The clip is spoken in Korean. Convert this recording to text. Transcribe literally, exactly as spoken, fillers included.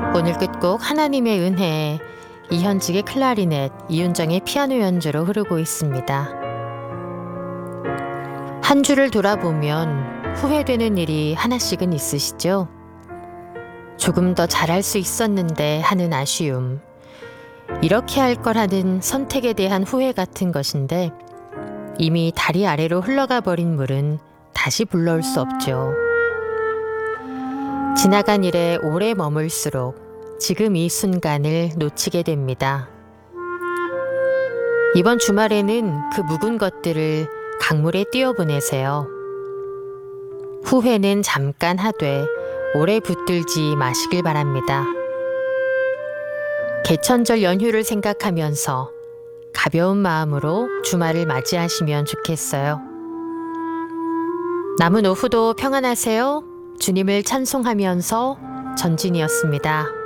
오늘 끝곡 하나님의 은혜, 이현직의 클라리넷, 이윤정의 피아노 연주로 흐르고 있습니다. 한 주를 돌아보면 후회되는 일이 하나씩은 있으시죠? 조금 더 잘할 수 있었는데 하는 아쉬움, 이렇게 할 거라는 선택에 대한 후회 같은 것인데 이미 다리 아래로 흘러가 버린 물은 다시 불러올 수 없죠. 지나간 일에 오래 머물수록 지금 이 순간을 놓치게 됩니다. 이번 주말에는 그 묵은 것들을 강물에 띄어보내세요. 후회는 잠깐 하되 오래 붙들지 마시길 바랍니다. 개천절 연휴를 생각하면서 가벼운 마음으로 주말을 맞이하시면 좋겠어요. 남은 오후도 평안하세요. 주님을 찬송하면서 전진이었습니다.